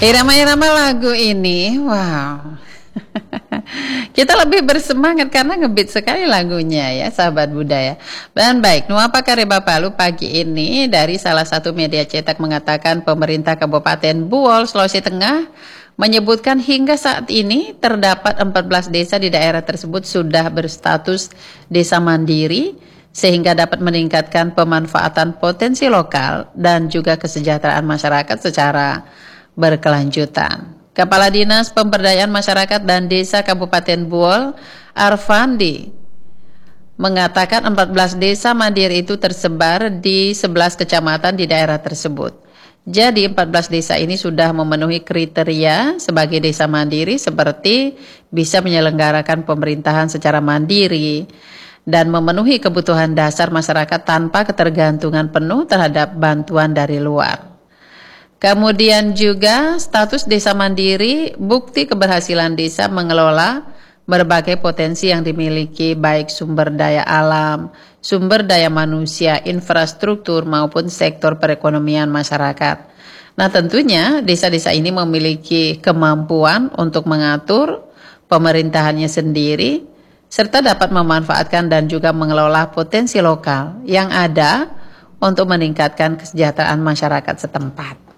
Irama-irama lagu ini, wow. Kita lebih bersemangat karena ngebeat sekali lagunya ya, sahabat budaya. Dan baik, Nuapa Kareba Palu pagi ini dari salah satu media cetak mengatakan pemerintah Kabupaten Buol, Sulawesi Tengah menyebutkan hingga saat ini terdapat 14 desa di daerah tersebut sudah berstatus desa mandiri sehingga dapat meningkatkan pemanfaatan potensi lokal dan juga kesejahteraan masyarakat secara berkelanjutan. Kepala Dinas Pemberdayaan Masyarakat dan Desa Kabupaten Buol, Arfandi, mengatakan 14 desa mandiri itu tersebar di 11 kecamatan di daerah tersebut. Jadi 14 desa ini sudah memenuhi kriteria sebagai desa mandiri seperti bisa menyelenggarakan pemerintahan secara mandiri dan memenuhi kebutuhan dasar masyarakat tanpa ketergantungan penuh terhadap bantuan dari luar. Kemudian juga status desa mandiri, bukti keberhasilan desa mengelola berbagai potensi yang dimiliki baik sumber daya alam, sumber daya manusia, infrastruktur maupun sektor perekonomian masyarakat. Nah tentunya desa-desa ini memiliki kemampuan untuk mengatur pemerintahannya sendiri serta dapat memanfaatkan dan juga mengelola potensi lokal yang ada untuk meningkatkan kesejahteraan masyarakat setempat.